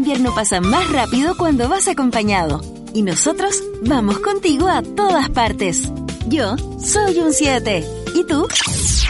invierno pasa más rápido cuando vas acompañado. Y nosotros vamos contigo a todas partes. Yo soy un 7. ¿Y tú?